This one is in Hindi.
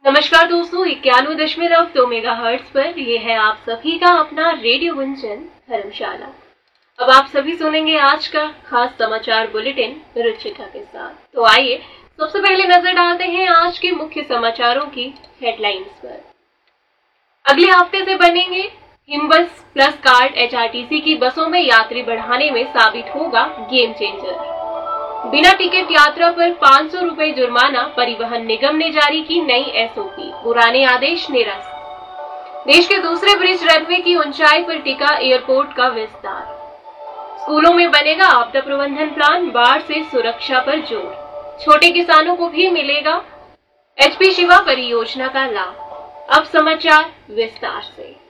नमस्कार दोस्तों, 91.2 मेगाहर्ट्ज पर ये है आप सभी का अपना रेडियो गुंजन धर्मशाला। अब आप सभी सुनेंगे आज का खास समाचार बुलेटिन रुचिका के साथ। तो आइए सबसे पहले नजर डालते हैं आज के मुख्य समाचारों की हेडलाइंस पर। अगले हफ्ते से बनेंगे हिमबस प्लस कार्ड। एचआरटीसी की बसों में यात्री बढ़ाने में साबित होगा गेम चेंजर। बिना टिकट यात्रा पर 500 रुपए जुर्माना, परिवहन निगम ने जारी की नई एसओपी, पुराने आदेश निरस्त। देश के दूसरे ब्रिज रनवे की ऊंचाई पर टिका एयरपोर्ट का विस्तार। स्कूलों में बनेगा आपदा प्रबंधन प्लान, बाढ़ से सुरक्षा पर जोर। छोटे किसानों को भी मिलेगा एचपी शिवा परियोजना का लाभ। अब समाचार विस्तार से।